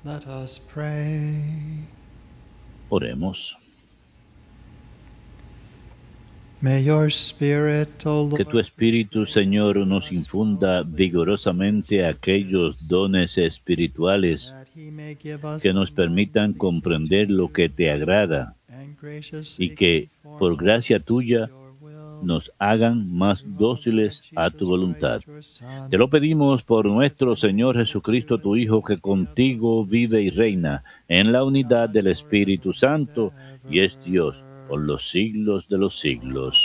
Let us pray. Oremos. May your Spirit, O Que tu Lord, Espíritu, Señor, nos infunda vigorosamente aquellos dones espirituales that he may give us que nos permitan comprender lo que te agrada and graciously y que, conform por gracia us to tuya, your will. nos hagan más Through our Lord dóciles a tu Jesus voluntad. Christ, your Te Son, lo pedimos por nuestro Señor Jesucristo, tu Hijo, que contigo vive y reina en la unidad God del forever Espíritu and Santo y es Dios por ever. los siglos de los siglos.